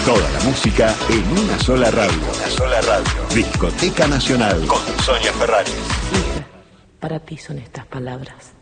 Toda la música en una sola radio. Discoteca Nacional con Sonia Ferrari. Hija, para ti son estas palabras.